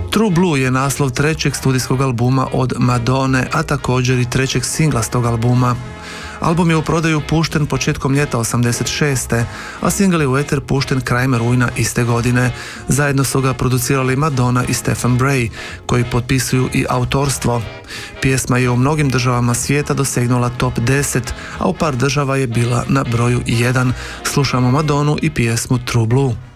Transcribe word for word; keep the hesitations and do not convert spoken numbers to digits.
True Blue je naslov trećeg studijskog albuma od Madone, a također i trećeg singla s tog albuma. Album je u prodaju pušten početkom ljeta osamdeset šeste. a singl je u eter pušten krajem rujna iste godine. Zajedno su ga producirali Madonna i Stephen Bray, koji potpisuju i autorstvo. Pjesma je u mnogim državama svijeta dosegnula top deset, a u par država je bila na broju jedan. Slušamo Madonu i pjesmu True Blue.